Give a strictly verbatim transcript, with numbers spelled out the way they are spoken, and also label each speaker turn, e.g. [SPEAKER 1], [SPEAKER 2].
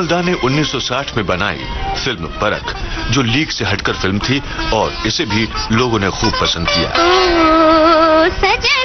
[SPEAKER 1] बिमल दा ने उन्नीस सौ साठ में बनाई फिल्म परख, जो लीक से हटकर फिल्म थी और इसे भी लोगों ने खूब पसंद किया।
[SPEAKER 2] ओ, सजन